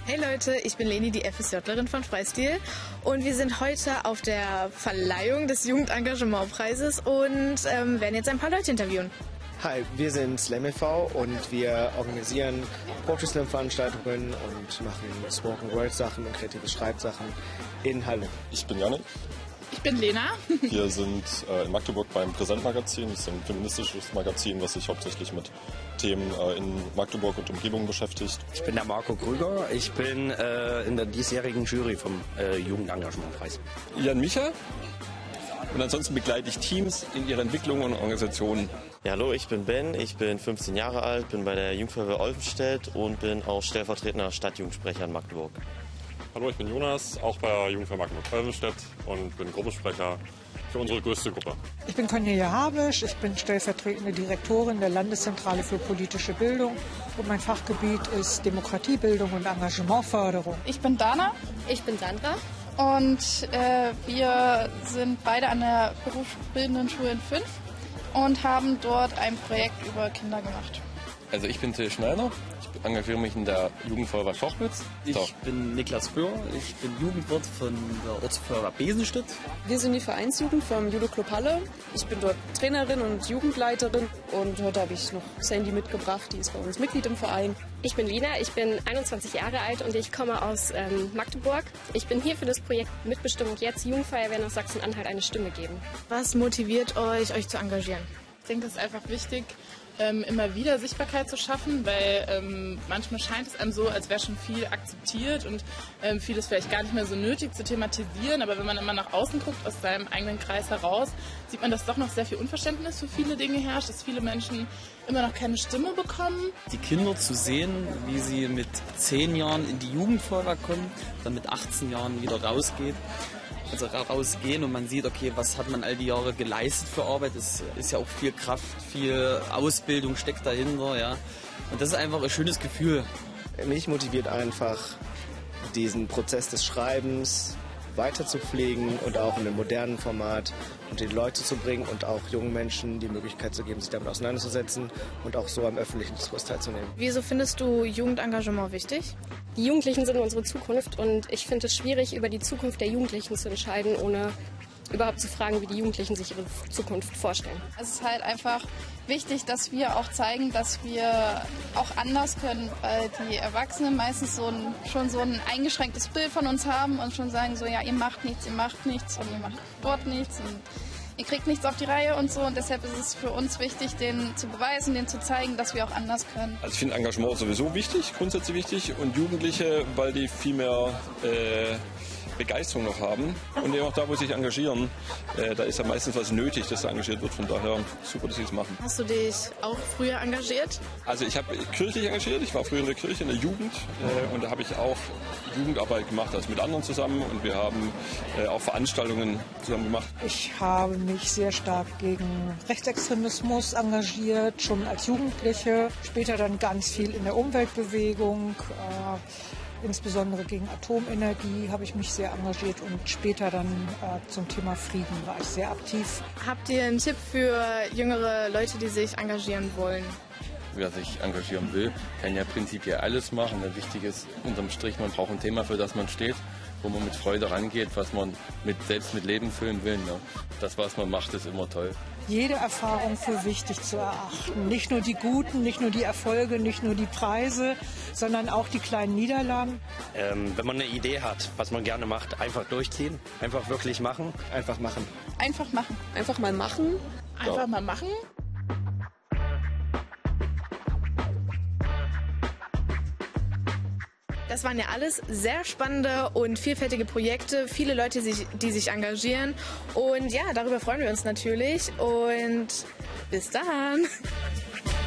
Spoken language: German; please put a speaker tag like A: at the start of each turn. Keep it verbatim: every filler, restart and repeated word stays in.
A: Hey Leute, ich bin Leni, die FSJlerin von Freistil und wir sind heute auf der Verleihung des Jugendengagementpreises und ähm, werden jetzt ein paar Leute interviewen.
B: Hi, wir sind Slam e V und wir organisieren Poetry Slam Veranstaltungen und machen Spoken Word Sachen und kreative Schreibsachen in Halle.
C: Ich bin Janik.
D: Ich bin Lena.
C: Wir sind äh, in Magdeburg beim Präsent-Magazin. Das ist ein feministisches Magazin, was sich hauptsächlich mit Themen äh, in Magdeburg und Umgebung beschäftigt.
E: Ich bin der Marco Krüger. Ich bin äh, in der diesjährigen Jury vom äh, Jugendengagementpreis.
F: Jan Micha. Und ansonsten begleite ich Teams in ihrer Entwicklung und Organisation.
G: Ja, hallo, ich bin Ben, ich bin fünfzehn Jahre alt, bin bei der Jugendfeuerwehr Olvenstedt und bin auch stellvertretender Stadtjugendsprecher in Magdeburg.
H: Hallo, ich bin Jonas, auch bei der Jugendfeuerwehr Magdeburg-Olvenstedt und bin Gruppensprecher für unsere größte Gruppe.
I: Ich bin Cornelia Habisch, ich bin stellvertretende Direktorin der Landeszentrale für politische Bildung und mein Fachgebiet ist Demokratiebildung und Engagementförderung.
D: Ich bin Dana.
J: Ich bin Sandra.
D: Und äh, wir sind beide an der berufsbildenden Schule in Fünf und haben dort ein Projekt über Kinder gemacht.
F: Also ich bin Till Schneider. Ich engagiere mich in der Jugendfeuerwehr Schochwitz.
K: Ich so. bin Niklas Föhr, ich bin Jugendwirt von der Ortsfeuerwehr Besenstedt.
L: Wir sind die Vereinsjugend vom Judo-Club Halle. Ich bin dort Trainerin und Jugendleiterin und heute habe ich noch Sandy mitgebracht, die ist bei uns Mitglied im Verein.
J: Ich bin Lina, ich bin einundzwanzig Jahre alt und ich komme aus ähm, Magdeburg. Ich bin hier für das Projekt Mitbestimmung jetzt Jugendfeuerwehr nach Sachsen-Anhalt eine Stimme geben.
A: Was motiviert euch, euch zu engagieren?
D: Ich denke, es ist einfach wichtig, ähm, immer wieder Sichtbarkeit zu schaffen, weil ähm, manchmal scheint es einem so, als wäre schon viel akzeptiert und ähm, vieles vielleicht gar nicht mehr so nötig zu thematisieren. Aber wenn man immer nach außen guckt, aus seinem eigenen Kreis heraus, sieht man, dass doch noch sehr viel Unverständnis für viele Dinge herrscht, dass viele Menschen immer noch keine Stimme bekommen.
K: Die Kinder zu sehen, wie sie mit zehn Jahren in die Jugendfeuerwehr kommen, dann mit achtzehn Jahren wieder rausgeht. Also rausgehen und man sieht, okay, was hat man all die Jahre geleistet für Arbeit, es ist ja auch viel Kraft, viel Ausbildung steckt dahinter, ja. Und das ist einfach ein schönes Gefühl.
B: Mich motiviert einfach, diesen Prozess des Schreibens weiter zu pflegen und auch in einem modernen Format und die Leute zu bringen und auch jungen Menschen die Möglichkeit zu geben, sich damit auseinanderzusetzen und auch so am öffentlichen Diskurs teilzunehmen.
A: Wieso findest du Jugendengagement wichtig?
J: Die Jugendlichen sind unsere Zukunft und ich finde es schwierig, über die Zukunft der Jugendlichen zu entscheiden, ohne überhaupt zu fragen, wie die Jugendlichen sich ihre Zukunft vorstellen.
D: Es ist halt einfach wichtig, dass wir auch zeigen, dass wir auch anders können, weil die Erwachsenen meistens so ein, schon so ein eingeschränktes Bild von uns haben und schon sagen so, ja, ihr macht nichts, ihr macht nichts und ihr macht dort nichts und ihr kriegt nichts auf die Reihe und so. Und deshalb ist es für uns wichtig, denen zu beweisen, denen zu zeigen, dass wir auch anders können.
F: Also ich finde Engagement sowieso wichtig, grundsätzlich wichtig und Jugendliche, weil die viel mehr äh, Begeisterung noch haben und eben auch da, wo sie sich engagieren, äh, da ist ja meistens was nötig, dass da engagiert wird. Von daher super, dass sie es machen.
A: Hast du dich auch früher engagiert?
F: Also ich habe kirchlich engagiert, ich war früher in der Kirche, in der Jugend äh, und da habe ich auch Jugendarbeit gemacht, also mit anderen zusammen und wir haben äh, auch Veranstaltungen zusammen gemacht.
I: Ich habe mich sehr stark gegen Rechtsextremismus engagiert, schon als Jugendliche, später dann ganz viel in der Umweltbewegung. Äh, Insbesondere gegen Atomenergie habe ich mich sehr engagiert und später dann äh, zum Thema Frieden war ich sehr aktiv.
A: Habt ihr einen Tipp für jüngere Leute, die sich engagieren wollen?
C: Wer sich engagieren will, kann ja prinzipiell alles machen. Wichtig ist unterm Strich, man braucht ein Thema, für das man steht, wo man mit Freude rangeht, was man mit, selbst mit Leben füllen will. Ne? Das, was man macht, ist immer toll.
I: Jede Erfahrung für wichtig zu erachten. Nicht nur die guten, nicht nur die Erfolge, nicht nur die Preise, sondern auch die kleinen Niederlagen.
E: Ähm, wenn man eine Idee hat, was man gerne macht, einfach durchziehen, einfach wirklich machen.
B: Einfach machen.
D: Einfach machen.
L: Einfach mal machen.
D: Einfach mal machen.
A: Das waren ja alles sehr spannende und vielfältige Projekte, viele Leute, die sich, die sich engagieren und ja, darüber freuen wir uns natürlich und bis dann!